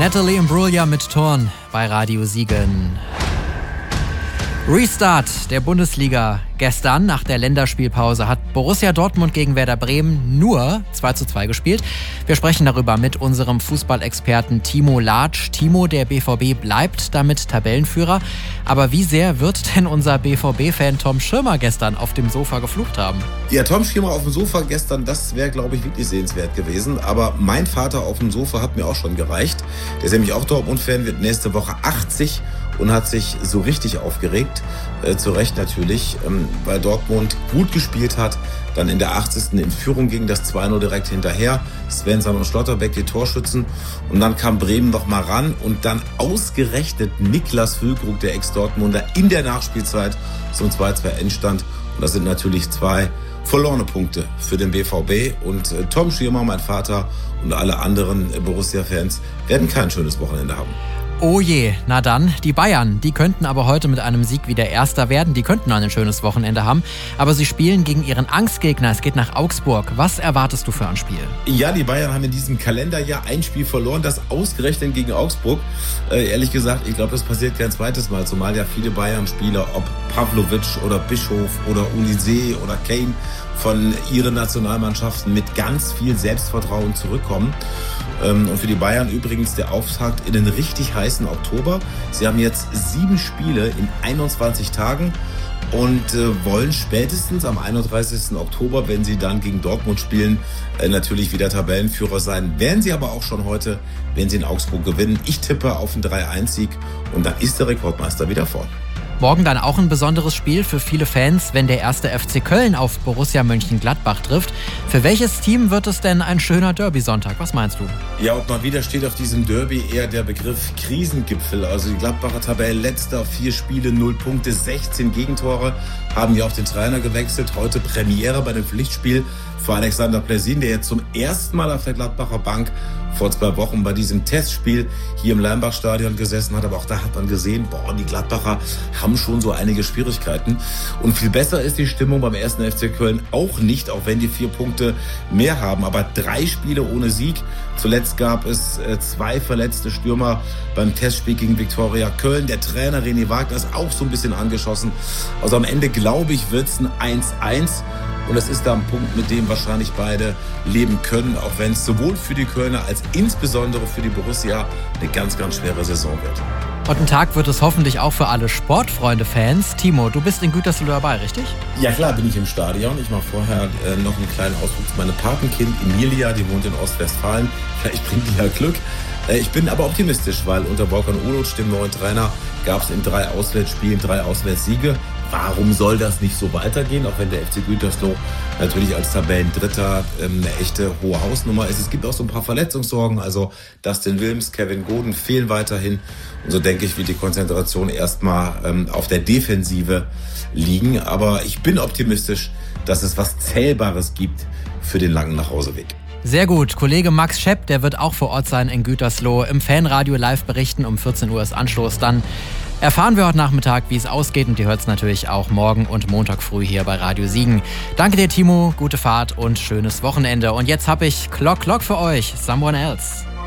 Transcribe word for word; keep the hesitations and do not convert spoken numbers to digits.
Natalie Imbruglia mit Turn bei Radio Siegen. Restart der Bundesliga. Gestern nach der Länderspielpause hat Borussia Dortmund gegen Werder Bremen nur zwei zu zwei gespielt. Wir sprechen darüber mit unserem Fußballexperten Timo Latsch. Timo, der B V B bleibt damit Tabellenführer. Aber wie sehr wird denn unser B V B-Fan Tom Schirmer gestern auf dem Sofa geflucht haben? Ja, Tom Schirmer auf dem Sofa gestern, das wäre, glaube ich, wirklich sehenswert gewesen. Aber mein Vater auf dem Sofa hat mir auch schon gereicht. Der ist nämlich auch Dortmund-Fan, wird nächste Woche achtzig und hat sich so richtig aufgeregt. Äh, zu Recht natürlich, ähm, weil Dortmund gut gespielt hat. Dann in der achtzigsten in Führung ging das zwei null direkt hinterher. Svensson und Schlotterbeck, die Torschützen. Und dann kam Bremen noch mal ran. Und dann ausgerechnet Niklas Füllkrug, der Ex-Dortmunder, in der Nachspielzeit zum zwei zwei Endstand. Und das sind natürlich zwei verlorene Punkte für den B V B. Und äh, Tom Schirmer, mein Vater, und alle anderen äh, Borussia-Fans werden kein schönes Wochenende haben. Oh je, na dann, die Bayern, die könnten aber heute mit einem Sieg wieder Erster werden. Die könnten ein schönes Wochenende haben. Aber sie spielen gegen ihren Angstgegner. Es geht nach Augsburg. Was erwartest du für ein Spiel? Ja, die Bayern haben in diesem Kalenderjahr ein Spiel verloren, das ausgerechnet gegen Augsburg. Äh, ehrlich gesagt, ich glaube, das passiert kein zweites Mal. Zumal ja viele Bayern-Spieler, ob Pavlovic oder Bischof oder Unise oder Kane, von ihren Nationalmannschaften mit ganz viel Selbstvertrauen zurückkommen. Und für die Bayern übrigens der Auftakt in den richtig heißen Oktober. Sie haben jetzt sieben Spiele in einundzwanzig Tagen und wollen spätestens am einunddreißigsten Oktober, wenn sie dann gegen Dortmund spielen, natürlich wieder Tabellenführer sein. Werden sie aber auch schon heute, wenn sie in Augsburg gewinnen. Ich tippe auf einen drei eins Sieg und dann ist der Rekordmeister wieder vorn. Morgen dann auch ein besonderes Spiel für viele Fans, wenn der erste F C Köln auf Borussia Mönchengladbach trifft. Für welches Team wird es denn ein schöner Derby-Sonntag? Was meinst du? Ja, und mal wieder steht auf diesem Derby eher der Begriff Krisengipfel. Also die Gladbacher Tabellenletzter, vier Spiele, null Punkte, sechzehn Gegentore, haben ja auch den Trainer gewechselt. Heute Premiere bei dem Pflichtspiel für Alexander Plessin, der jetzt zum ersten Mal auf der Gladbacher Bank vor zwei Wochen bei diesem Testspiel hier im Leimbach-Stadion gesessen hat. Aber auch da hat man gesehen, boah, die Gladbacher haben schon so einige Schwierigkeiten. Und viel besser ist die Stimmung beim ersten F C Köln auch nicht, auch wenn die vier Punkte mehr haben. Aber drei Spiele ohne Sieg. Zuletzt gab es äh, zwei verletzte Stürmer beim Testspiel gegen Viktoria Köln. Der Trainer René Wagner ist auch so ein bisschen angeschossen. Also am Ende, glaube ich, wird es ein eins eins. Und das ist da ein Punkt, mit dem wahrscheinlich beide leben können, auch wenn es sowohl für die Kölner als insbesondere für die Borussia eine ganz, ganz schwere Saison wird. Und ein Tag wird es hoffentlich auch für alle Sportfreunde-Fans. Timo, du bist in Gütersloh dabei, richtig? Ja klar, bin ich im Stadion. Ich mache vorher äh, noch einen kleinen Ausflug zu meinem Patenkind Emilia, die wohnt in Ostwestfalen. Vielleicht bringt die ja Glück. Äh, ich bin aber optimistisch, weil unter Volkan Uluc, dem neuen Trainer, gab es in drei Auswärtsspielen drei Auswärtssiege. Warum soll das nicht so weitergehen, auch wenn der F C Gütersloh natürlich als Tabellendritter ähm, eine echte hohe Hausnummer ist. Es gibt auch so ein paar Verletzungssorgen, also Dustin Wilms, Kevin Goden fehlen weiterhin. Und so denke ich, wird die Konzentration erstmal ähm, auf der Defensive liegen. Aber ich bin optimistisch, dass es was Zählbares gibt für den langen Nachhauseweg. Sehr gut. Kollege Max Schepp, der wird auch vor Ort sein in Gütersloh. Im Fanradio live berichten. Um vierzehn Uhr ist Anschluss. Dann erfahren wir heute Nachmittag, wie es ausgeht. Und ihr hört es natürlich auch morgen und Montag früh hier bei Radio Siegen. Danke dir, Timo. Gute Fahrt und schönes Wochenende. Und jetzt habe ich Clock Clock für euch. Someone Else.